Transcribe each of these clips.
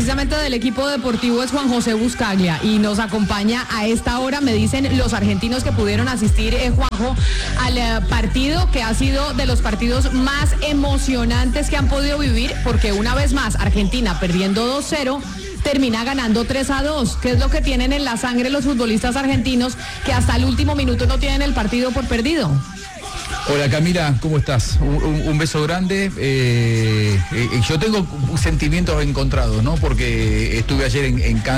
precisamente del equipo deportivo es Juan José Buscaglia y nos acompaña a esta hora, me dicen los argentinos que pudieron asistir, Juanjo, al partido que ha sido de los partidos más emocionantes que han podido vivir, porque una vez más Argentina perdiendo 2-0 termina ganando 3-2. ¿Qué es lo que tienen en la sangre los futbolistas argentinos que hasta el último minuto no tienen el partido por perdido? Hola Camila, ¿cómo estás? Un beso grande. Yo tengo sentimientos encontrados, ¿no? Porque estuve ayer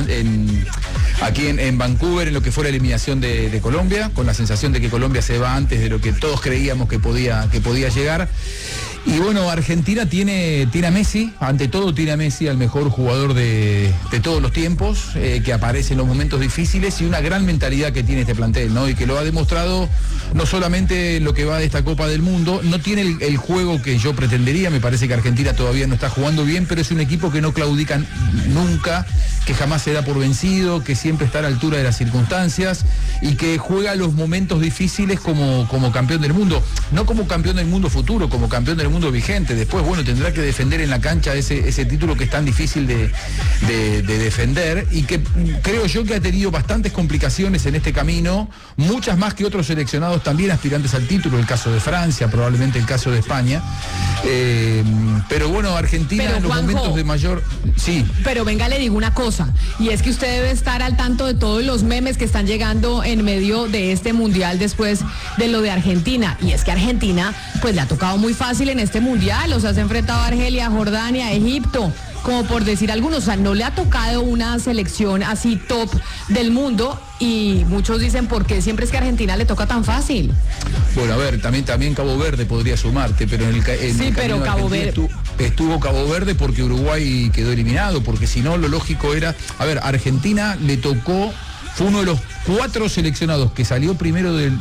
aquí en Vancouver en lo que fue la eliminación de Colombia, con la sensación de que Colombia se va antes de lo que todos creíamos que podía llegar. Y bueno, Argentina tiene a Messi, ante todo tiene a Messi, al mejor jugador de todos los tiempos, que aparece en los momentos difíciles, y una gran mentalidad que tiene este plantel, ¿no? Y que lo ha demostrado no solamente en lo que va de esta Copa del Mundo, no tiene el juego que yo pretendería, me parece que Argentina todavía no está jugando bien, pero es un equipo que no claudica nunca, que jamás se da por vencido, que siempre está a la altura de las circunstancias y que juega los momentos difíciles como campeón del mundo, no como campeón del mundo futuro, como campeón del mundo vigente. Después, bueno, tendrá que defender en la cancha ese título que es tan difícil de defender y que creo yo que ha tenido bastantes complicaciones en este camino, muchas más que otros seleccionados también aspirantes al título, el caso de Francia, probablemente el caso de España, pero bueno, Argentina en los momentos de mayor... Sí. Pero venga, le digo una cosa, y es que usted debe estar al tanto de todos los memes que están llegando en medio de este mundial después de lo de Argentina, y es que Argentina pues le ha tocado muy fácil en este mundial, o sea, se ha enfrentado a Argelia, Jordania, Egipto, como por decir algunos, o sea, no le ha tocado una selección así top del mundo, y muchos dicen, ¿por qué siempre es que a Argentina le toca tan fácil? Bueno, a ver, también Cabo Verde podría sumarte, pero en el pero Cabo Verde estuvo Cabo Verde porque Uruguay quedó eliminado, porque si no, lo lógico era, a ver, Argentina le tocó, fue uno de los 4 seleccionados que salió primero del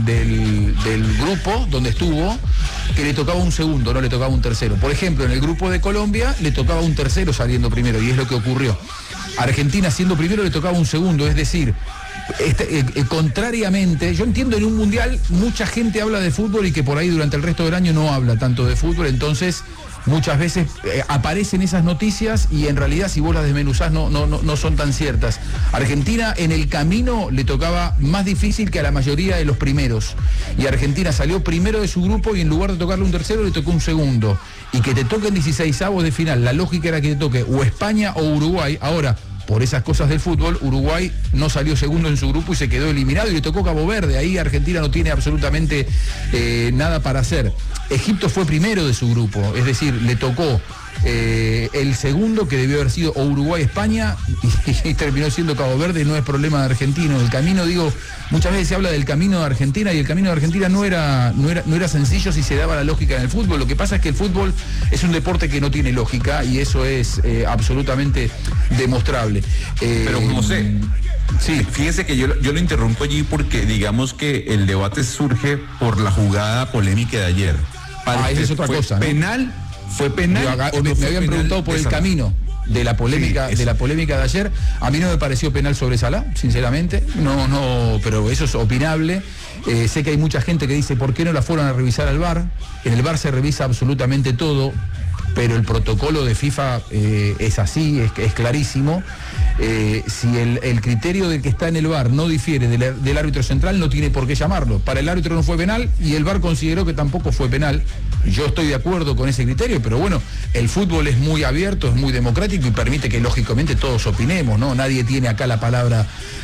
grupo donde estuvo, que le tocaba un segundo, no le tocaba un tercero. Por ejemplo, en el grupo de Colombia le tocaba un tercero saliendo primero, y es lo que ocurrió. Argentina siendo primero le tocaba un segundo, es decir, contrariamente, yo entiendo en un mundial mucha gente habla de fútbol y que por ahí durante el resto del año no habla tanto de fútbol, entonces muchas veces aparecen esas noticias y en realidad si vos las desmenuzás no son tan ciertas. Argentina en el camino le tocaba más difícil que a la mayoría de los primeros, y Argentina salió primero de su grupo y en lugar de tocarle un tercero le tocó un segundo, y que te toquen 16avos de final, la lógica era que te toque o España o Uruguay. Ahora, por esas cosas del fútbol, Uruguay no salió segundo en su grupo y se quedó eliminado, y le tocó Cabo Verde. Ahí Argentina no tiene absolutamente nada para hacer. Egipto fue primero de su grupo, es decir, le tocó el segundo, que debió haber sido o Uruguay-España, y terminó siendo Cabo Verde. No es problema de argentino. El camino, digo, muchas veces se habla del camino de Argentina, y el camino de Argentina no era sencillo si se daba la lógica en el fútbol. Lo que pasa es que el fútbol es un deporte que no tiene lógica, y eso es absolutamente demostrable. Pero José, sí, fíjese que yo lo interrumpo allí porque digamos que el debate surge por la jugada polémica de ayer. Esa es otra cosa, ¿no? ¿Penal? ¿Fue penal? Me habían preguntado por el camino de la polémica, sí, de la polémica de ayer. A mí no me pareció penal sobre Salah, sinceramente. No, pero eso es opinable. Sé que hay mucha gente que dice, ¿por qué no la fueron a revisar al VAR? En el VAR se revisa absolutamente todo, pero el protocolo de FIFA es así, es clarísimo. Si el criterio del que está en el VAR no difiere del árbitro central, no tiene por qué llamarlo. Para el árbitro no fue penal y el VAR consideró que tampoco fue penal. Yo estoy de acuerdo con ese criterio, pero bueno, el fútbol es muy abierto, es muy democrático y permite que lógicamente todos opinemos, ¿no? Nadie tiene acá la palabra,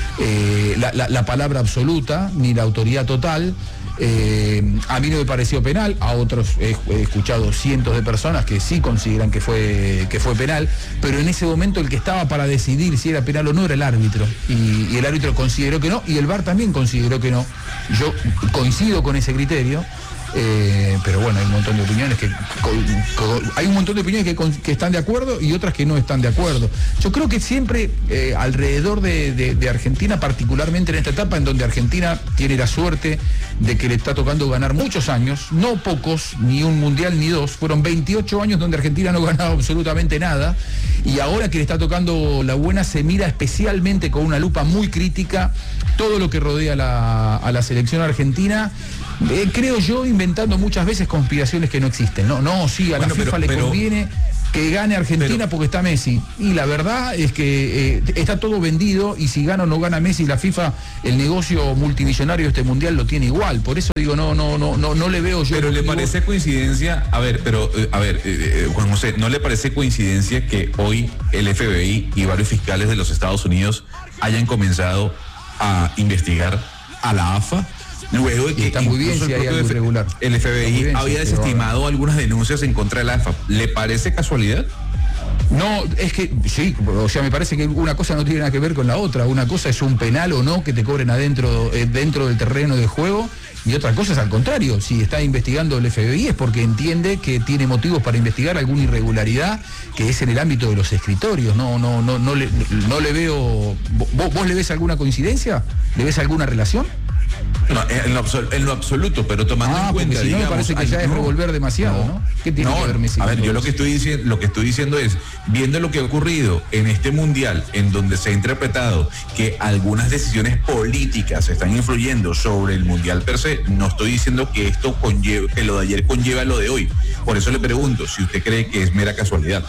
la palabra absoluta, ni la autoridad total. A mí no me pareció penal, a otros he escuchado cientos de personas que sí consideran que fue penal, pero en ese momento el que estaba para decidir si era penal o no era el árbitro, y el árbitro consideró que no, y el VAR también consideró que no. Yo coincido con ese criterio. Pero bueno, hay un montón de opiniones que están de acuerdo y otras que no están de acuerdo. Yo creo que siempre alrededor de Argentina, particularmente en esta etapa en donde Argentina tiene la suerte de que le está tocando ganar muchos años, no pocos, ni un mundial ni dos, fueron 28 años donde Argentina no ganaba absolutamente nada, y ahora que le está tocando la buena, se mira especialmente con una lupa muy crítica todo lo que rodea a la selección argentina. Creo yo, inventando muchas veces conspiraciones que no existen. Sí, a la FIFA le conviene. que gane Argentina porque está Messi. Y la verdad es que está todo vendido, y si gana o no gana Messi, la FIFA, el negocio multimillonario de este mundial lo tiene igual. Por eso digo, no le veo yo. Pero le parece coincidencia, Juan José, ¿no le parece coincidencia que hoy el FBI y varios fiscales de los Estados Unidos hayan comenzado a investigar a la AFA? Luego de que está muy bien si hay algo irregular. El FBI había desestimado algunas denuncias en contra de la AFA. ¿Le parece casualidad? No, es que sí, o sea, me parece que una cosa no tiene nada que ver con la otra. Una cosa es un penal o no que te cobren dentro del terreno de juego, y otra cosa es al contrario. Si está investigando el FBI es porque entiende que tiene motivos para investigar alguna irregularidad que es en el ámbito de los escritorios. No le veo. ¿Vos le ves alguna coincidencia? ¿Le ves alguna relación? No, en lo absoluto, pero tomando en cuenta, si digamos, me parece que ya es revolver demasiado, ¿no? ¿Qué tiene que ver Messi? A ver, yo lo que estoy diciendo es, viendo lo que ha ocurrido en este mundial, en donde se ha interpretado que algunas decisiones políticas están influyendo sobre el mundial per se, no estoy diciendo que esto conlleve, que lo de ayer conlleva lo de hoy. Por eso le pregunto si usted cree que es mera casualidad.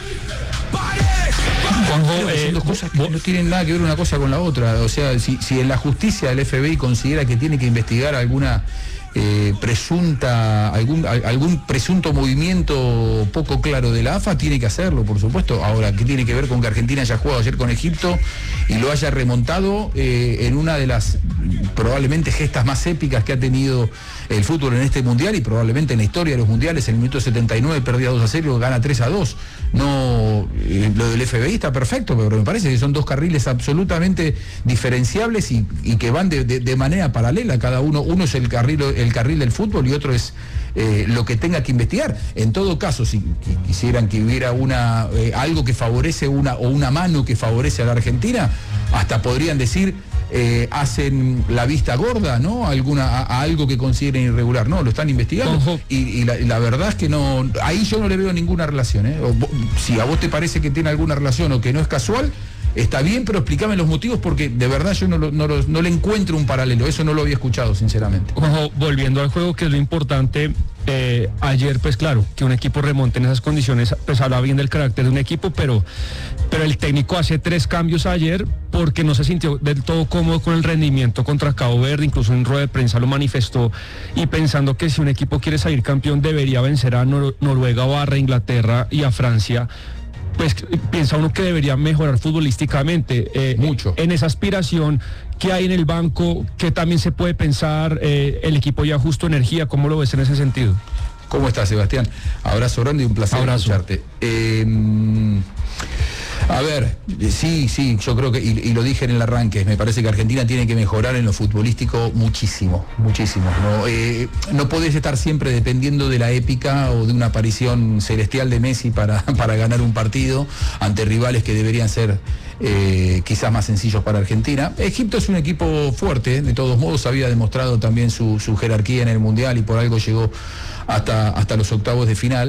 Juanjo, son dos cosas que no tienen nada que ver una cosa con la otra. O sea, si en la justicia del FBI considera que tiene que investigar alguna algún presunto movimiento poco claro de la AFA, tiene que hacerlo, por supuesto. Ahora, ¿qué tiene que ver con que Argentina haya jugado ayer con Egipto y lo haya remontado en una de las probablemente gestas más épicas que ha tenido el fútbol en este mundial y probablemente en la historia de los mundiales? En el minuto 79 perdía 2-0, gana 3-2. No, lo del FBI está perfecto, pero me parece que son dos carriles absolutamente diferenciables y que van de manera paralela. Cada uno es el carril del fútbol y otro es lo que tenga que investigar. En todo caso, si quisieran que hubiera algo que favorece una mano que favorece a la Argentina, hasta podrían decir hacen la vista gorda, ¿no? A algo que consideren irregular. No, lo están investigando. Y la verdad es que no, ahí yo no le veo ninguna relación, ¿eh? Si a vos te parece que tiene alguna relación o que no es casual, está bien, pero explícame los motivos, porque de verdad yo no le encuentro un paralelo. Eso no lo había escuchado, sinceramente. Ojo, volviendo al juego, que es lo importante, ayer, pues claro, que un equipo remonte en esas condiciones, pues habla bien del carácter de un equipo, pero el técnico hace 3 cambios ayer porque no se sintió del todo cómodo con el rendimiento contra Cabo Verde. Incluso en rueda de prensa lo manifestó, y pensando que si un equipo quiere salir campeón debería vencer a Noruega, a Inglaterra y a Francia. Pues piensa uno que debería mejorar futbolísticamente, mucho. En esa aspiración que hay en el banco, que también se puede pensar, el equipo ya justo energía. ¿Cómo lo ves en ese sentido? ¿Cómo estás, Sebastián? Abrazo grande y un placer escucharte. A ver, sí, yo creo que, y lo dije en el arranque, me parece que Argentina tiene que mejorar en lo futbolístico muchísimo. No podés estar siempre dependiendo de la épica o de una aparición celestial de Messi para ganar un partido ante rivales que deberían ser quizás más sencillos para Argentina. Egipto es un equipo fuerte, de todos modos había demostrado también su jerarquía en el Mundial y por algo llegó hasta los octavos de final.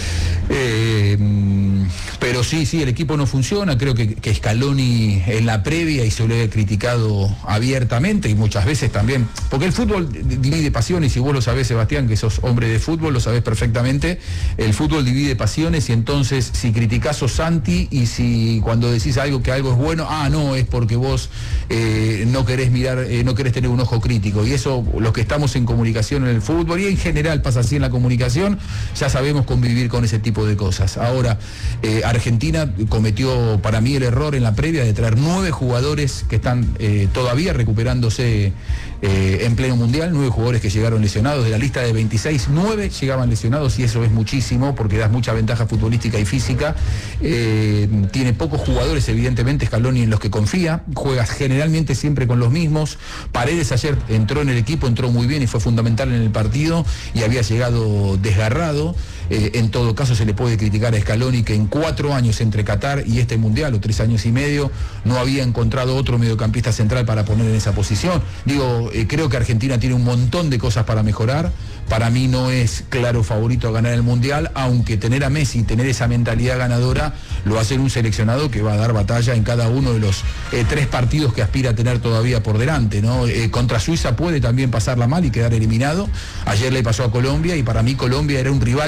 Pero sí, el equipo no funciona. Creo que Scaloni en la previa, y se lo he criticado abiertamente y muchas veces también, porque el fútbol divide pasiones, y vos lo sabés, Sebastián, que sos hombre de fútbol, lo sabés perfectamente. El fútbol divide pasiones, y entonces si criticás sos anti, y si cuando decís algo que algo es bueno, no, es porque vos no querés mirar, no querés tener un ojo crítico. Y eso, los que estamos en comunicación en el fútbol, y en general pasa así en la comunicación, ya sabemos convivir con ese tipo de cosas. Ahora, Argentina cometió para mí el error en la previa de traer 9 jugadores que están todavía recuperándose en pleno mundial, 9 jugadores que llegaron lesionados. De la lista de 26, 9 llegaban lesionados, y eso es muchísimo porque das mucha ventaja futbolística y física. Tiene pocos jugadores, evidentemente, Scaloni en los que confía, juega generalmente siempre con los mismos. Paredes ayer entró en el equipo, entró muy bien y fue fundamental en el partido, y había llegado desgarrado. En todo caso, se le puede criticar a Scaloni que en 4 años entre Qatar y este mundial, o 3 años y medio, no había encontrado otro mediocampista central para poner en esa posición. Creo que Argentina tiene un montón de cosas para mejorar. Para mí no es claro favorito a ganar el mundial, aunque tener a Messi y tener esa mentalidad ganadora lo hace un seleccionado que va a dar batalla en cada uno de los 3 partidos que aspira a tener todavía por delante, ¿no? Contra Suiza puede también pasarla mal y quedar eliminado. Ayer le pasó a Colombia, y para mí Colombia era un rival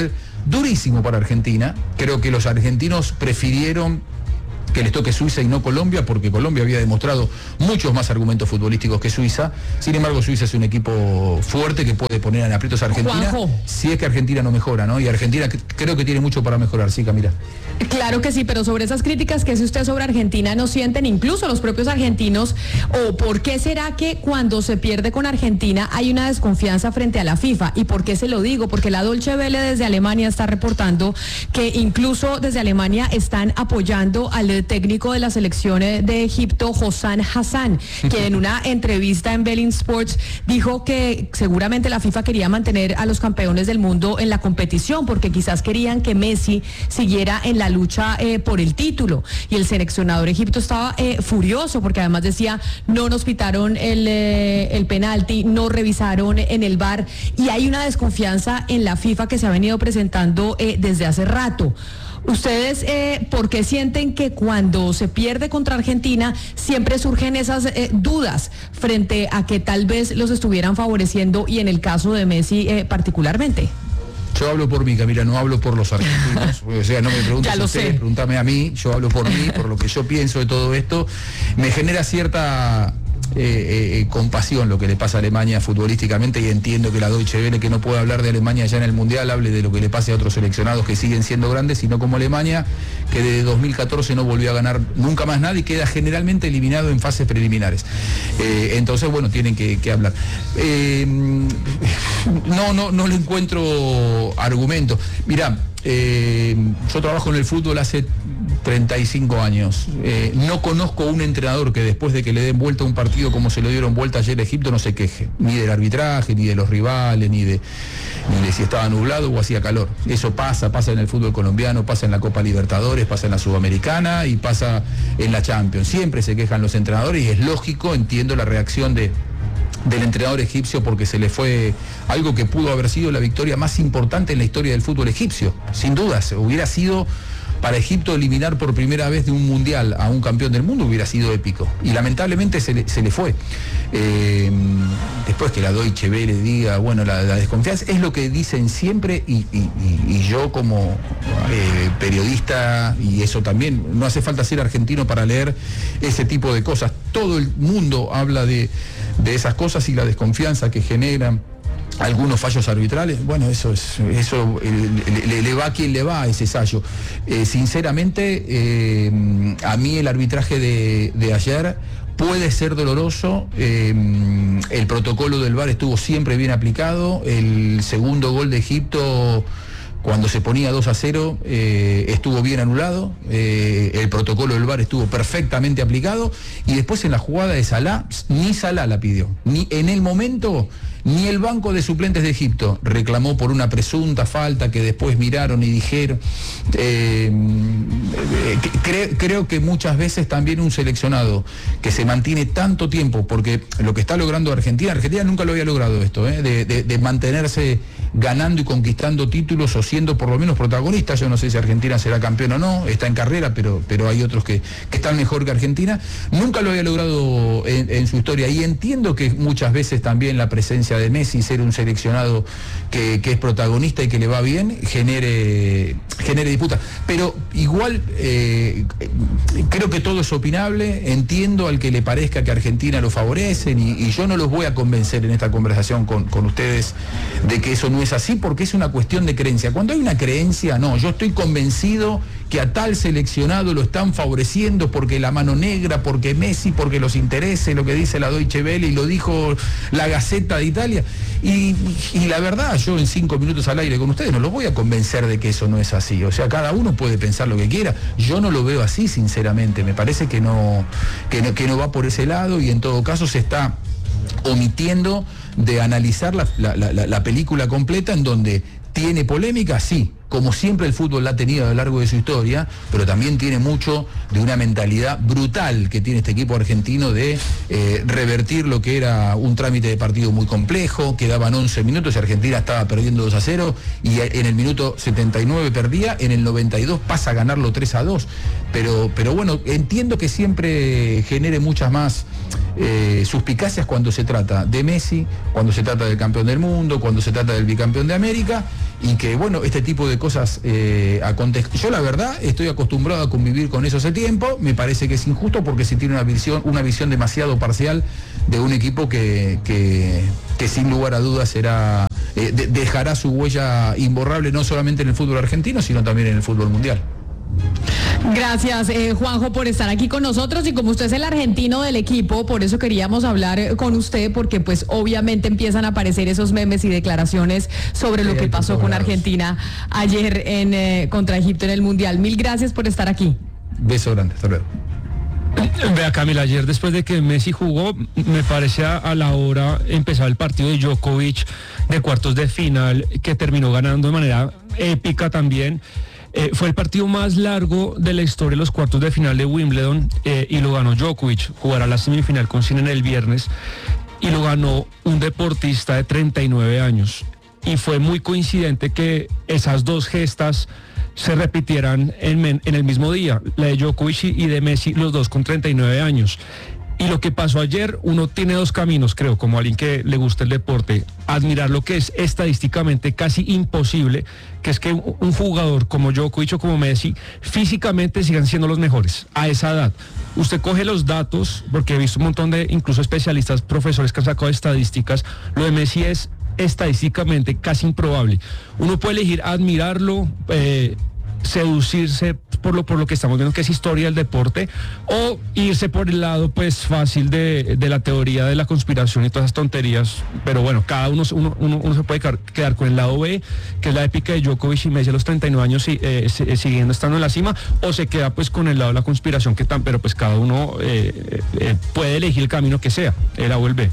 durísimo para Argentina. Creo que los argentinos prefirieron que les toque Suiza y no Colombia, porque Colombia había demostrado muchos más argumentos futbolísticos que Suiza. Sin embargo, Suiza es un equipo fuerte que puede poner en aprietos a Argentina, Juanjo, si es que Argentina no mejora, ¿no? Y Argentina creo que tiene mucho para mejorar, sí, Camila. claro que sí, pero sobre esas críticas que hace usted sobre Argentina, ¿no sienten incluso los propios argentinos, o por qué será que cuando se pierde con Argentina hay una desconfianza frente a la FIFA? ¿Y por qué se lo digo? Porque la Deutsche Welle desde Alemania está reportando que incluso desde Alemania están apoyando al técnico de la selección de Egipto, Hossam Hassan, quien en una entrevista en Bein Sports dijo que seguramente la FIFA quería mantener a los campeones del mundo en la competición, porque quizás querían que Messi siguiera en la lucha por el título. Y el seleccionador de Egipto estaba furioso, porque además decía, no nos pitaron el penalti, no revisaron en el VAR, y hay una desconfianza en la FIFA que se ha venido presentando desde hace rato. ¿Ustedes por qué sienten que cuando se pierde contra Argentina siempre surgen esas dudas frente a que tal vez los estuvieran favoreciendo, y en el caso de Messi particularmente? Yo hablo por mí, Camila, no hablo por los argentinos. O sea, no me preguntes a ustedes, pregúntame a mí. Yo hablo por mí, por lo que yo pienso de todo esto. Me genera cierta compasión lo que le pasa a Alemania futbolísticamente, y entiendo que la Deutsche Welle, que no puede hablar de Alemania ya en el Mundial, hable de lo que le pase a otros seleccionados que siguen siendo grandes, sino como Alemania, que desde 2014 no volvió a ganar nunca más nada y queda generalmente eliminado en fases preliminares. Entonces, bueno, tienen que hablar. No le encuentro argumento. Mirá, yo trabajo en el fútbol hace 35 años. No conozco un entrenador que después de que le den vuelta a un partido como se lo dieron vuelta ayer a Egipto no se queje, ni del arbitraje, ni de los rivales, ni de si estaba nublado o hacía calor. Eso pasa en el fútbol colombiano, pasa en la Copa Libertadores, pasa en la Sudamericana y pasa en la Champions. Siempre se quejan los entrenadores y es lógico, entiendo la reacción del entrenador egipcio, porque se le fue algo que pudo haber sido la victoria más importante en la historia del fútbol egipcio. Sin dudas, hubiera sido para Egipto eliminar por primera vez de un mundial a un campeón del mundo, hubiera sido épico. Y lamentablemente se le fue. Después que la Deutsche Welle diga, bueno, la desconfianza, es lo que dicen siempre, y yo como periodista, y eso también, no hace falta ser argentino para leer ese tipo de cosas. Todo el mundo habla de esas cosas y la desconfianza que generan algunos fallos arbitrales. Bueno, eso le va a quien le va a ese fallo. Sinceramente, a mí el arbitraje de ayer puede ser doloroso. El protocolo del VAR estuvo siempre bien aplicado. El segundo gol de Egipto, cuando se ponía 2-0, estuvo bien anulado. El protocolo del VAR estuvo perfectamente aplicado. Y después en la jugada de Salah, ni Salah la pidió. Ni en el momento, ni el banco de suplentes de Egipto reclamó por una presunta falta que después miraron y dijeron. Creo que muchas veces también un seleccionado que se mantiene tanto tiempo, porque lo que está logrando Argentina nunca lo había logrado esto, de mantenerse ganando y conquistando títulos o siendo por lo menos protagonista. Yo no sé si Argentina será campeón o no, está en carrera, pero hay otros que están mejor que Argentina. Nunca lo había logrado en su historia, y entiendo que muchas veces también la presencia de Messi, ser un seleccionado que es protagonista y que le va bien, genere disputa. Pero igual creo que todo es opinable. Entiendo al que le parezca que Argentina lo favorecen, y yo no los voy a convencer en esta conversación con ustedes de que eso no es así, porque es una cuestión de creencia. Cuando hay una creencia, no, yo estoy convencido que a tal seleccionado lo están favoreciendo porque la mano negra, porque Messi, porque los intereses, lo que dice la Deutsche Welle y lo dijo la Gazzetta de Italia. Y la verdad, yo en 5 minutos al aire con ustedes no los voy a convencer de que eso no es así. O sea, cada uno puede pensar lo que quiera. Yo no lo veo así, sinceramente. Me parece que no va por ese lado, y en todo caso se está omitiendo de analizar la película completa, en donde tiene polémica, sí, como siempre el fútbol la ha tenido a lo largo de su historia, pero también tiene mucho de una mentalidad brutal que tiene este equipo argentino de revertir lo que era un trámite de partido muy complejo. Quedaban 11 minutos y Argentina estaba perdiendo 2-0, y en el minuto 79 perdía, en el 92 pasa a ganarlo 3-2. Pero bueno, entiendo que siempre genere muchas más suspicacias cuando se trata de Messi, cuando se trata del campeón del mundo, cuando se trata del bicampeón de América, y que, bueno, este tipo de cosas acontezcan. Yo la verdad estoy acostumbrado a convivir con eso hace tiempo, me parece que es injusto porque se tiene una visión demasiado parcial de un equipo que sin lugar a dudas dejará su huella imborrable no solamente en el fútbol argentino, sino también en el fútbol mundial. Gracias, Juanjo, por estar aquí con nosotros, y como usted es el argentino del equipo, por eso queríamos hablar con usted, porque pues obviamente empiezan a aparecer esos memes y declaraciones sobre lo que pasó con Argentina ayer contra Egipto en el Mundial. Mil gracias por estar aquí. Beso grande, hasta luego. Vea, Camila, ayer después de que Messi jugó, me parece a la hora empezaba el partido de Djokovic de cuartos de final, que terminó ganando de manera épica también. Fue el partido más largo de la historia de los cuartos de final de Wimbledon, y lo ganó Djokovic. Jugará la semifinal con Sinner el viernes y lo ganó un deportista de 39 años. Y fue muy coincidente que esas dos gestas se repitieran en el mismo día, la de Djokovic y de Messi, los dos con 39 años. Y lo que pasó ayer, uno tiene dos caminos, creo, como alguien que le gusta el deporte: admirar lo que es estadísticamente casi imposible, que es que un jugador como Djokovic o como Messi físicamente sigan siendo los mejores a esa edad. Usted coge los datos, porque he visto un montón de incluso especialistas, profesores que han sacado estadísticas. Lo de Messi es estadísticamente casi improbable. Uno puede elegir admirarlo, seducirse por lo que estamos viendo que es historia del deporte, o irse por el lado pues fácil de la teoría de la conspiración y todas esas tonterías. Pero bueno, cada uno se puede quedar con el lado B, que es la épica de Djokovic y Messi a los 39 años siguiendo estando en la cima, o se queda pues con el lado de la conspiración, pero pues cada uno puede elegir el camino que sea, el A o el B.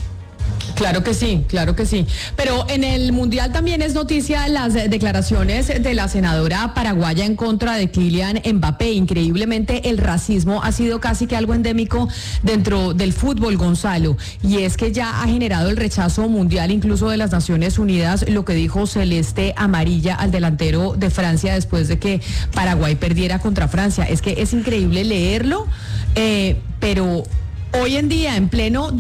Claro que sí, claro que sí. Pero en el Mundial también es noticia las declaraciones de la senadora paraguaya en contra de Kylian Mbappé. Increíblemente, el racismo ha sido casi que algo endémico dentro del fútbol, Gonzalo. Y es que ya ha generado el rechazo mundial, incluso de las Naciones Unidas, lo que dijo celeste amarilla al delantero de Francia después de que Paraguay perdiera contra Francia. Es que es increíble leerlo, pero hoy en día, en pleno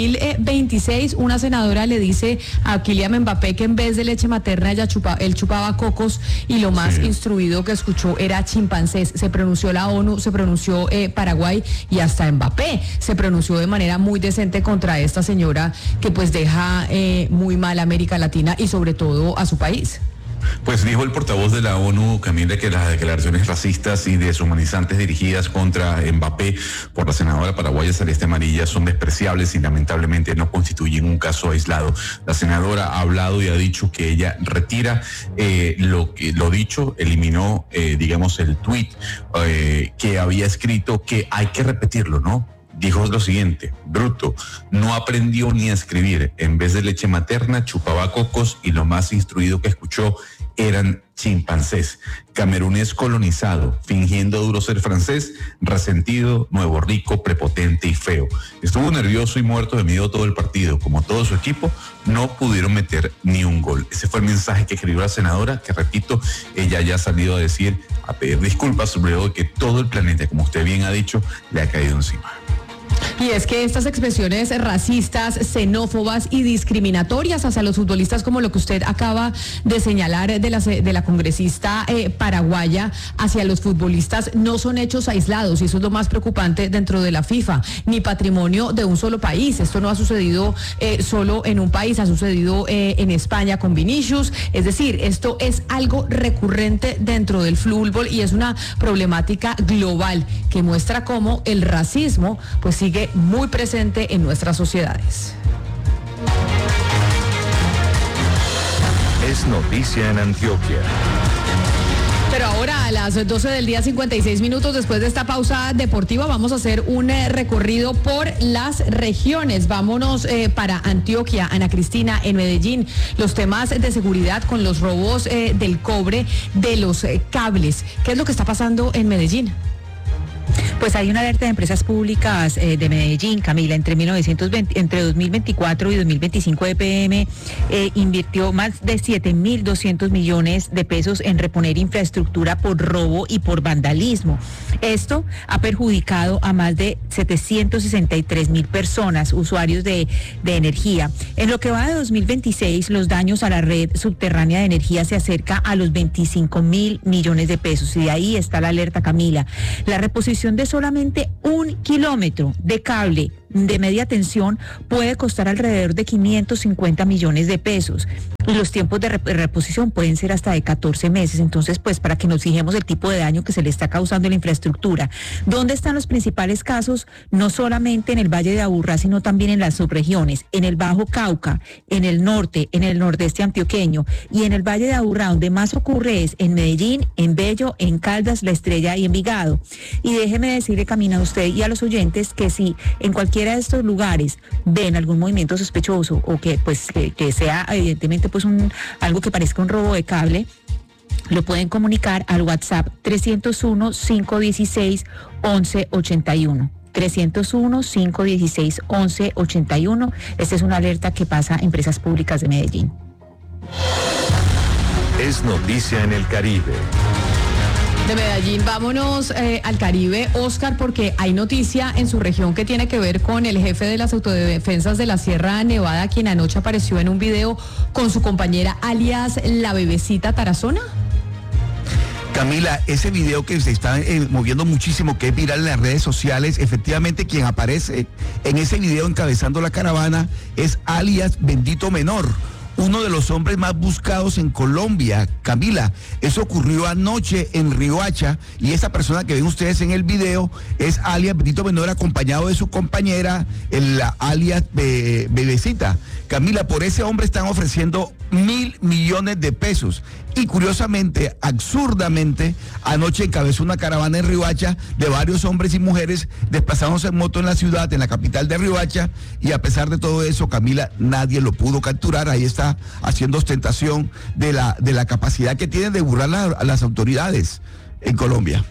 2026, una senadora le dice a Kylian Mbappé que en vez de leche materna él chupaba cocos, y lo más instruido que escuchó era chimpancés. Se pronunció la ONU, se pronunció Paraguay, y hasta Mbappé se pronunció de manera muy decente contra esta señora que pues deja muy mal a América Latina y sobre todo a su país. Pues dijo el portavoz de la ONU, Camila, que las declaraciones racistas y deshumanizantes dirigidas contra Mbappé por la senadora paraguaya celeste amarilla son despreciables y lamentablemente no constituyen un caso aislado. La senadora ha hablado y ha dicho que ella retira lo dicho, eliminó, digamos, el tuit que había escrito, que hay que repetirlo, ¿no? Dijo lo siguiente: bruto, no aprendió ni a escribir, en vez de leche materna chupaba cocos y lo más instruido que escuchó eran chimpancés. Camerunés colonizado, fingiendo duro ser francés, resentido, nuevo rico, prepotente y feo. Estuvo nervioso y muerto de miedo todo el partido. Como todo su equipo, no pudieron meter ni un gol. Ese fue el mensaje que escribió la senadora, que repito, ella ya ha salido a pedir disculpas luego de que todo el planeta, como usted bien ha dicho, le ha caído encima. Y es que estas expresiones racistas, xenófobas y discriminatorias hacia los futbolistas, como lo que usted acaba de señalar de la congresista paraguaya hacia los futbolistas, no son hechos aislados, y eso es lo más preocupante dentro de la FIFA, ni patrimonio de un solo país. Esto no ha sucedido solo en un país, ha sucedido en España con Vinicius. Es decir, esto es algo recurrente dentro del fútbol y es una problemática global que muestra cómo el racismo pues sigue muy presente en nuestras sociedades. Es noticia en Antioquia. Pero ahora a las 12 del día, 56 minutos, después de esta pausa deportiva, vamos a hacer un recorrido por las regiones. Vámonos para Antioquia, Ana Cristina, en Medellín. Los temas de seguridad con los robos del cobre, de los cables. ¿Qué es lo que está pasando en Medellín? Pues hay una alerta de empresas públicas de Medellín, Camila, entre 2024 y 2025 EPM invirtió más de 7.200 millones de pesos en reponer infraestructura por robo y por vandalismo. Esto ha perjudicado a más de 763.000 personas, usuarios de energía. En lo que va de 2026, los daños a la red subterránea de energía se acerca a los 25.000 millones de pesos. Y de ahí está la alerta, Camila. La reposición de solamente 1 kilómetro de cable de media tensión puede costar alrededor de 550 millones de pesos. Y los tiempos de reposición pueden ser hasta de 14 meses. Entonces, pues, para que nos fijemos el tipo de daño que se le está causando a la infraestructura. ¿Dónde están los principales casos? No solamente en el Valle de Aburrá, sino también en las subregiones, en el Bajo Cauca, en el norte, en el nordeste antioqueño y en el Valle de Aburrá. Donde más ocurre es en Medellín, en Bello, en Caldas, La Estrella y Envigado. Y déjeme decirle, Camina, a usted y a los oyentes que si en cualquiera de estos lugares ven algún movimiento sospechoso o que pues que sea evidentemente pues algo que parezca un robo de cable, lo pueden comunicar al WhatsApp 301-516-1181. 301-516-1181. Esta es una alerta que pasa a Empresas Públicas de Medellín. Es noticia en el Caribe. De Medellín, vámonos al Caribe, Oscar, porque hay noticia en su región que tiene que ver con el jefe de las autodefensas de la Sierra Nevada, quien anoche apareció en un video con su compañera alias la Bebecita Tarazona. Camila, ese video que se está moviendo muchísimo, que es viral en las redes sociales, efectivamente quien aparece en ese video encabezando la caravana es alias Bendito Menor, uno de los hombres más buscados en Colombia. Camila, eso ocurrió anoche en Riohacha y esa persona que ven ustedes en el video es alias Bendito Menor, acompañado de su compañera, alias Bebecita. Camila, por ese hombre están ofreciendo 1.000 millones de pesos. Y curiosamente, absurdamente, anoche encabezó una caravana en Riohacha de varios hombres y mujeres desplazándose en moto en la ciudad, en la capital de Riohacha, y a pesar de todo eso, Camila, nadie lo pudo capturar. Ahí está haciendo ostentación de la capacidad que tienen de burlar a las autoridades en Colombia.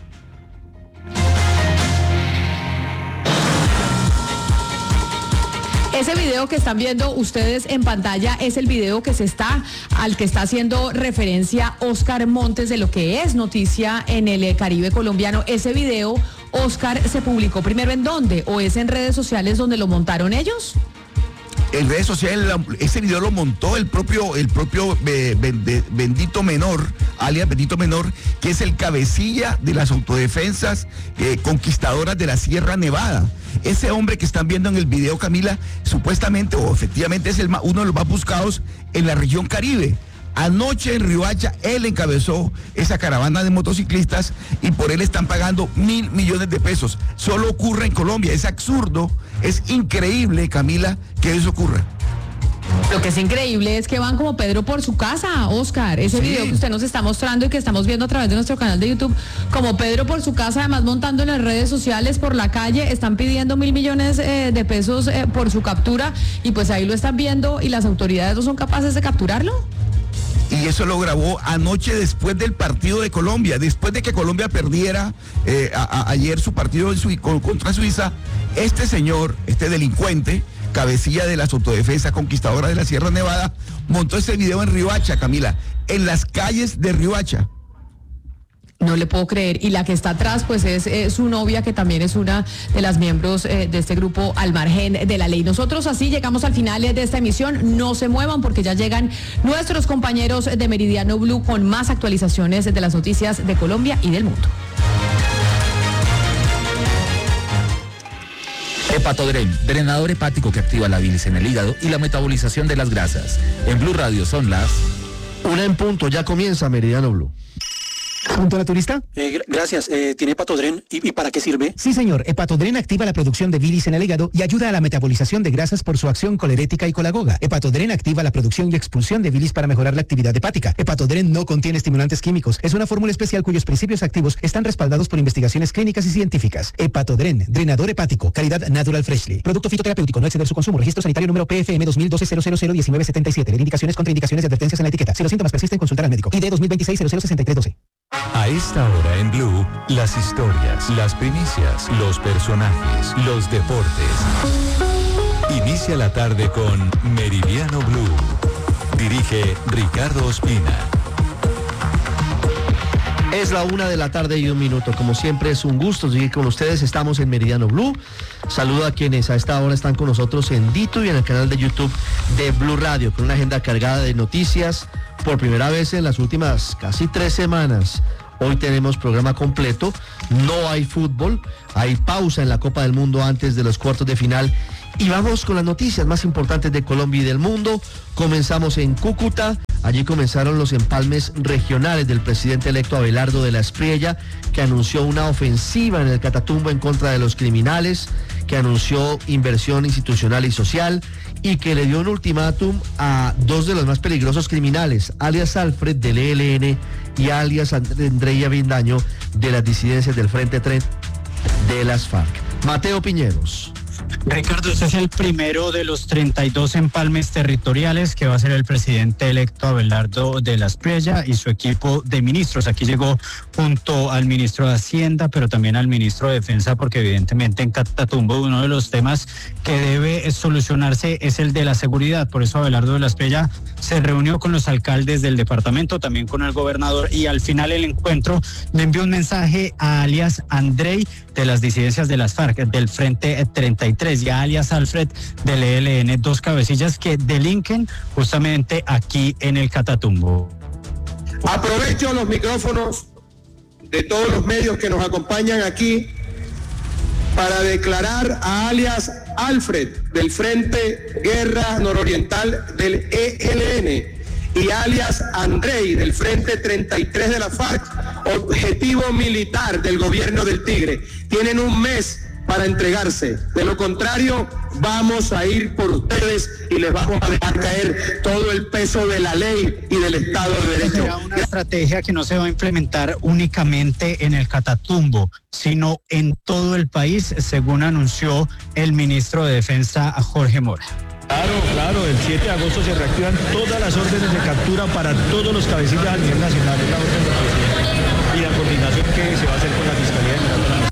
Ese video que están viendo ustedes en pantalla es el video al que está haciendo referencia Oscar Montes, de lo que es noticia en el Caribe colombiano. Ese video, Oscar, ¿se publicó primero en dónde? ¿O es en redes sociales donde lo montaron ellos? En redes sociales, ese video lo montó el propio Bendito Menor, alias Bendito Menor, que es el cabecilla de las autodefensas conquistadoras de la Sierra Nevada. Ese hombre que están viendo en el video, Camila, supuestamente o efectivamente es uno de los más buscados en la región Caribe. Anoche en Riohacha, él encabezó esa caravana de motociclistas y por él están pagando 1.000 millones de pesos. Solo ocurre en Colombia, es absurdo, es increíble, Camila, que eso ocurra. Lo que es increíble es que van como Pedro por su casa, Oscar. Ese video que usted nos está mostrando y que estamos viendo a través de nuestro canal de YouTube, como Pedro por su casa, además montando en las redes sociales, por la calle, están pidiendo 1.000 millones de pesos por su captura, y pues ahí lo están viendo y las autoridades no son capaces de capturarlo. Y eso lo grabó anoche después del partido de Colombia, después de que Colombia perdiera ayer su partido contra Suiza. Este señor, este delincuente, cabecilla de las autodefensas conquistadoras de la Sierra Nevada, montó ese video en Riohacha, Camila, en las calles de Riohacha. No le puedo creer. Y la que está atrás, pues es su novia, que también es una de las miembros de este grupo Al Margen de la Ley. Nosotros así llegamos al final de esta emisión. No se muevan porque ya llegan nuestros compañeros de Meridiano Blue con más actualizaciones de las noticias de Colombia y del mundo. Hepatodren, drenador hepático que activa la bilis en el hígado y la metabolización de las grasas. En Blue Radio son las 1:00 ya comienza Meridiano Blue. ¿Punto naturista? Gracias. ¿Tiene Hepatodren? ¿Y para qué sirve? Sí, señor. Hepatodren activa la producción de bilis en el hígado y ayuda a la metabolización de grasas por su acción colerética y colagoga. Hepatodren activa la producción y expulsión de bilis para mejorar la actividad hepática. Hepatodren no contiene estimulantes químicos. Es una fórmula especial cuyos principios activos están respaldados por investigaciones clínicas y científicas. Hepatodren, drenador hepático, calidad Natural Freshly. Producto fitoterapéutico, no exceder su consumo. Registro sanitario número PFM 2012-001977. Indicaciones, contraindicaciones y advertencias en la etiqueta. Si los síntomas persisten, consultar al médico. ID 2026-006312. A esta hora en Blue, las historias, las primicias, los personajes, los deportes. Inicia la tarde con Meridiano Blue. Dirige Ricardo Ospina. Es la 1:01 Como siempre es un gusto seguir con ustedes. Estamos en Meridiano Blue. Saludo a quienes a esta hora están con nosotros en Dito y en el canal de YouTube de Blue Radio, con una agenda cargada de noticias por primera vez en las últimas casi 3 semanas. Hoy tenemos programa completo, no hay fútbol, hay pausa en la Copa del Mundo antes de los cuartos de final y vamos con las noticias más importantes de Colombia y del mundo. Comenzamos en Cúcuta. Allí comenzaron los empalmes regionales del presidente electo Abelardo de la Espriella, que anunció una ofensiva en el Catatumbo en contra de los criminales, que anunció inversión institucional y social y que le dio un ultimátum a 2 de los más peligrosos criminales, alias Alfred del ELN y alias Andrei Avendaño de las disidencias del Frente 3 de las FARC. Mateo Piñeros. Ricardo, este es el primero de los 32 empalmes territoriales que va a hacer el presidente electo Abelardo de la Espriella y su equipo de ministros. Aquí llegó junto al ministro de Hacienda, pero también al ministro de Defensa, porque evidentemente en Catatumbo uno de los temas que debe solucionarse es el de la seguridad. Por eso Abelardo de la Espriella se reunió con los alcaldes del departamento, también con el gobernador, y al final del encuentro le envió un mensaje a alias Andrei de las disidencias de las FARC, del Frente 33, y a alias Alfred del ELN, 2 cabecillas que delinquen justamente aquí en el Catatumbo. Aprovecho los micrófonos de todos los medios que nos acompañan aquí para declarar a alias Alfred del Frente Guerra Nororiental del ELN y alias Andrei del Frente 33 de la FARC, objetivo militar del gobierno del Tigre. Tienen un mes para entregarse. De lo contrario, vamos a ir por ustedes y les vamos a dejar caer todo el peso de la ley y del Estado de Derecho. Será una estrategia que no se va a implementar únicamente en el Catatumbo, sino en todo el país, según anunció el ministro de Defensa, Jorge Mora. Claro, el 7 de agosto se reactivan todas las órdenes de captura para todos los cabecillas a nivel nacional, es la orden del presidente, y la coordinación que se va a hacer con la Fiscalía General.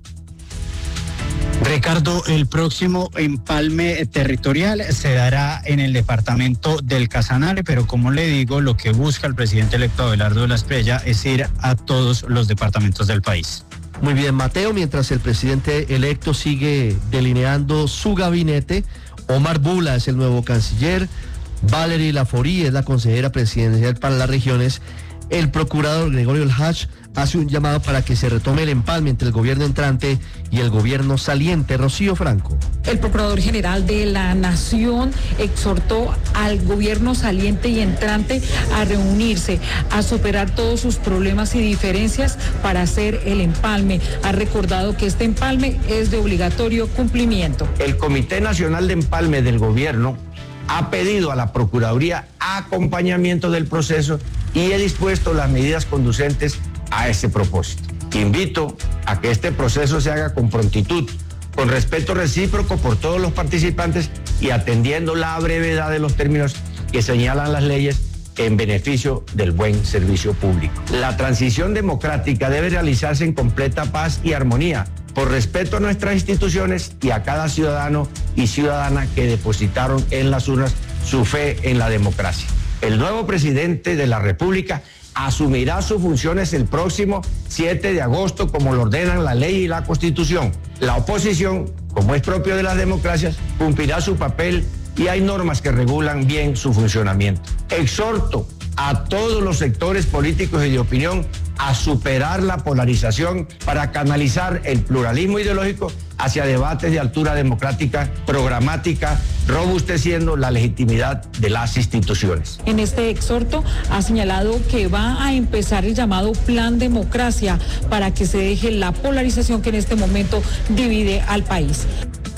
Ricardo, el próximo empalme territorial se dará en el departamento del Casanare, pero como le digo, lo que busca el presidente electo Abelardo de la Espriella es ir a todos los departamentos del país. Muy bien, Mateo, mientras el presidente electo sigue delineando su gabinete, Omar Bula es el nuevo canciller, Valerie Laforí es la consejera presidencial para las regiones, el procurador Gregorio El Hach hace un llamado para que se retome el empalme entre el gobierno entrante y el gobierno saliente. Rocío Franco. El Procurador General de la Nación exhortó al gobierno saliente y entrante a reunirse, a superar todos sus problemas y diferencias para hacer el empalme. Ha recordado que este empalme es de obligatorio cumplimiento. El Comité Nacional de Empalme del Gobierno ha pedido a la Procuraduría acompañamiento del proceso y he dispuesto las medidas conducentes a ese propósito. Invito a que este proceso se haga con prontitud, con respeto recíproco por todos los participantes y atendiendo la brevedad de los términos que señalan las leyes en beneficio del buen servicio público. La transición democrática debe realizarse en completa paz y armonía, por respeto a nuestras instituciones y a cada ciudadano y ciudadana que depositaron en las urnas su fe en la democracia. El nuevo presidente de la República asumirá sus funciones el próximo 7 de agosto, como lo ordenan la ley y la Constitución. La oposición, como es propio de las democracias, cumplirá su papel y hay normas que regulan bien su funcionamiento. Exhorto a todos los sectores políticos y de opinión a superar la polarización para canalizar el pluralismo ideológico hacia debates de altura democrática, programática, robusteciendo la legitimidad de las instituciones. En este exhorto ha señalado que va a empezar el llamado Plan Democracia para que se deje la polarización que en este momento divide al país.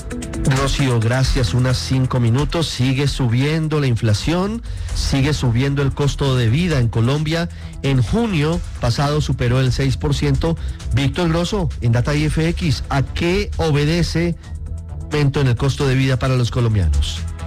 Rocío, gracias. Unas 5 minutos. Sigue subiendo la inflación, sigue subiendo el costo de vida en Colombia. En junio pasado superó el 6%. Víctor Grosso, en Data IFX, ¿a qué obedece el aumento en el costo de vida para los colombianos?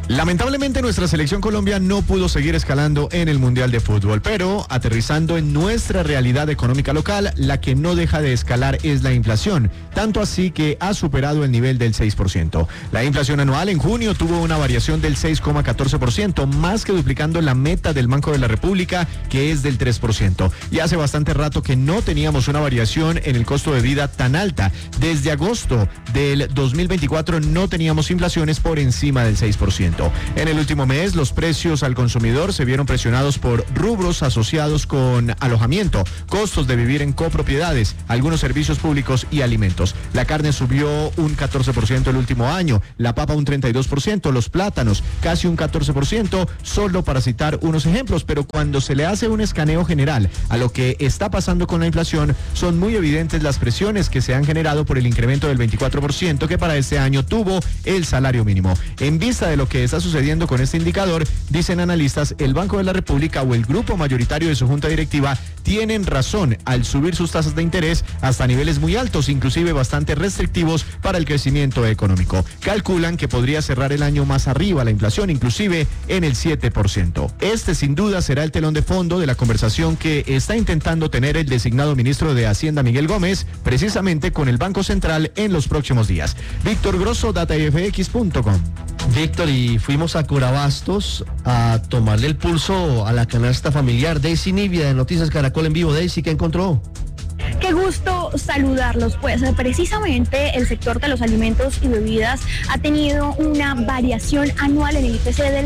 Lamentablemente nuestra selección Colombia no pudo seguir escalando en el Mundial de Fútbol, pero aterrizando en nuestra realidad económica local, la que no deja de escalar es la inflación, tanto así que ha superado el nivel del 6%. La inflación anual en junio tuvo una variación del 6,14%, más que duplicando la meta del Banco de la República, que es del 3%. Y hace bastante rato que no teníamos una variación en el costo de vida tan alta. Desde agosto del 2024 no teníamos inflaciones por encima del 6%. En el último mes, los precios al consumidor se vieron presionados por rubros asociados con alojamiento, costos de vivir en copropiedades, algunos servicios públicos y alimentos. La carne subió un 14% el último año, la papa un 32%, los plátanos casi un 14%, solo para citar unos ejemplos, pero cuando se le hace un escaneo general a lo que está pasando con la inflación, son muy evidentes las presiones que se han generado por el incremento del 24% que para este año tuvo el salario mínimo. En vista de lo que está sucediendo con este indicador, dicen analistas, el Banco de la República o el grupo mayoritario de su junta directiva tienen razón al subir sus tasas de interés hasta niveles muy altos, inclusive bastante restrictivos para el crecimiento económico. Calculan que podría cerrar el año más arriba la inflación, inclusive en el 7%. Este sin duda será el telón de fondo de la conversación que está intentando tener el designado ministro de Hacienda Miguel Gómez, precisamente con el Banco Central en los próximos días. Víctor Grosso, datafx.com. Víctor, y fuimos a Corabastos a tomarle el pulso a la canasta familiar. Daisy Nivia de Noticias Caracol en vivo. Daisy, ¿qué encontró? Qué gusto saludarlos, pues precisamente el sector de los alimentos y bebidas ha tenido una variación anual en el IPC del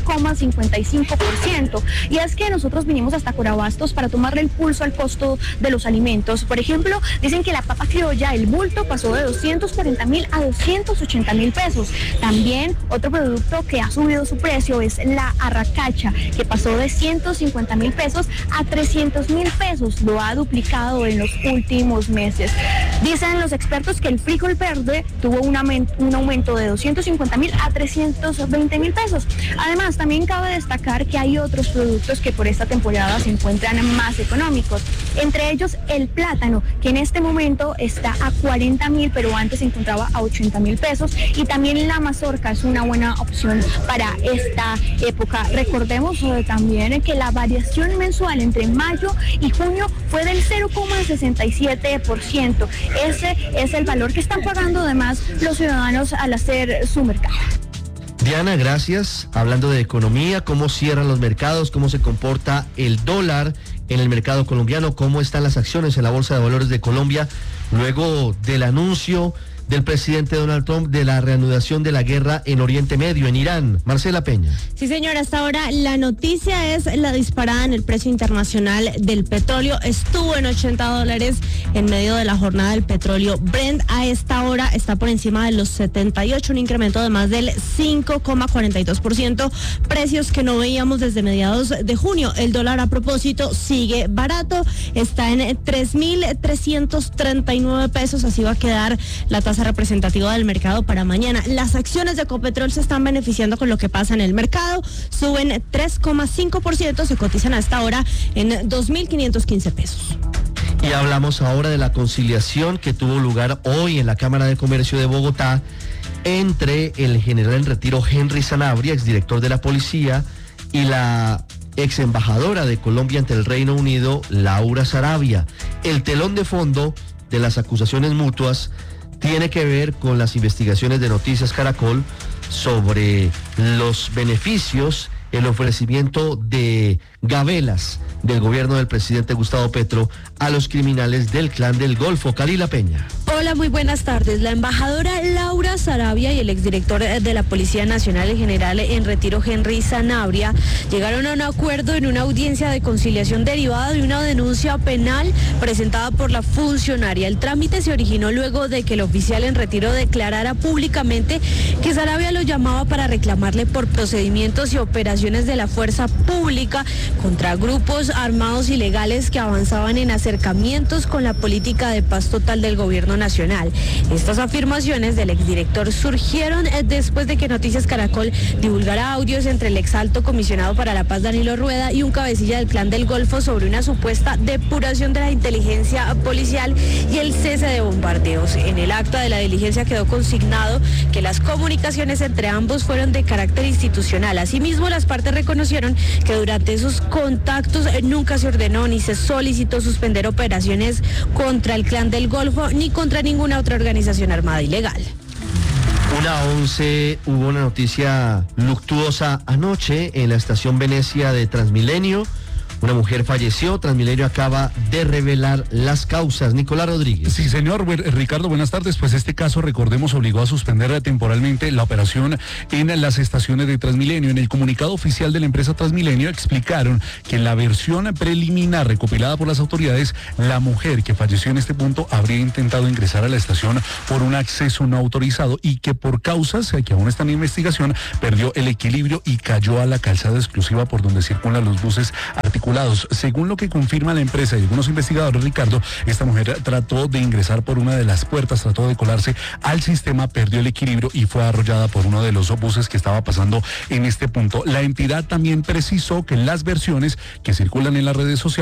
6,55%, y es que nosotros vinimos hasta Corabastos para tomarle el pulso al costo de los alimentos. Por ejemplo, dicen que la papa criolla, el bulto, pasó de 240.000 a 280.000 pesos. También otro producto que ha subido su precio es la arracacha, que pasó de 150.000 pesos a 300.000 pesos, lo ha duplicado en los últimos meses. Dicen los expertos que el frijol verde tuvo un aumento de 250.000 a 320.000 pesos. Además, también cabe destacar que hay otros productos que por esta temporada se encuentran más económicos. Entre ellos, el plátano, que en este momento está a 40.000, pero antes se encontraba a 80.000 pesos. Y también la mazorca es una buena opción para esta época. Recordemos también que la variación mensual entre mayo y junio fue del 0,67%. Ese es el valor que están pagando además los ciudadanos al hacer su mercado. Diana, gracias. Hablando de economía, ¿cómo cierran los mercados? ¿Cómo se comporta el dólar en el mercado colombiano? ¿Cómo están las acciones en la Bolsa de Valores de Colombia luego del anuncio del presidente Donald Trump de la reanudación de la guerra en Oriente Medio, en Irán? Marcela Peña. Sí, señora, hasta ahora la noticia es la disparada en el precio internacional del petróleo. Estuvo en $80 en medio de la jornada del petróleo. Brent a esta hora está por encima de los 78, un incremento de más del 5,42%, precios que no veíamos desde mediados de junio. El dólar, a propósito, sigue barato, está en 3.339 pesos, así va a quedar la tasa representativa del mercado para mañana. Las acciones de Ecopetrol se están beneficiando con lo que pasa en el mercado, suben 3,5%, se cotizan a esta hora en 2.515 pesos. Y hablamos ahora de la conciliación que tuvo lugar hoy en la Cámara de Comercio de Bogotá entre el general en retiro Henry Sanabria, exdirector de la policía, y la ex embajadora de Colombia ante el Reino Unido, Laura Sarabia. El telón de fondo de las acusaciones mutuas tiene que ver con las investigaciones de Noticias Caracol sobre los beneficios, el ofrecimiento de gabelas del gobierno del presidente Gustavo Petro a los criminales del Clan del Golfo. Kalila Peña. Hola, muy buenas tardes. La embajadora Laura Sarabia y el exdirector de la Policía Nacional, el general en retiro Henry Sanabria, llegaron a un acuerdo en una audiencia de conciliación derivada de una denuncia penal presentada por la funcionaria. El trámite se originó luego de que el oficial en retiro declarara públicamente que Sarabia lo llamaba para reclamarle por procedimientos y operaciones de la fuerza pública contra grupos armados ilegales que avanzaban en acercamientos con la política de paz total del gobierno nacional. Estas afirmaciones del exdirector surgieron después de que Noticias Caracol divulgara audios entre el exalto comisionado para la paz Danilo Rueda y un cabecilla del Clan del Golfo sobre una supuesta depuración de la inteligencia policial y el cese de bombardeos. En el acta de la diligencia quedó consignado que las comunicaciones entre ambos fueron de carácter institucional. Asimismo, las partes reconocieron que durante esos contactos nunca se ordenó ni se solicitó suspender operaciones contra el Clan del Golfo ni contra ninguna otra organización armada ilegal. 1:11, hubo una noticia luctuosa anoche en la estación Venecia de Transmilenio. Una mujer falleció. Transmilenio acaba de revelar las causas. Nicolás Rodríguez. Sí, señor. Ricardo, buenas tardes. Pues este caso, recordemos, obligó a suspender temporalmente la operación en las estaciones de Transmilenio. En el comunicado oficial de la empresa Transmilenio explicaron que en la versión preliminar recopilada por las autoridades, la mujer que falleció en este punto habría intentado ingresar a la estación por un acceso no autorizado y que por causas que aún están en investigación perdió el equilibrio y cayó a la calzada exclusiva por donde circulan los buses articulados. Según lo que confirma la empresa y algunos investigadores, Ricardo, esta mujer trató de ingresar por una de las puertas, trató de colarse al sistema, perdió el equilibrio y fue arrollada por uno de los buses que estaba pasando en este punto. La entidad también precisó que las versiones que circulan en las redes sociales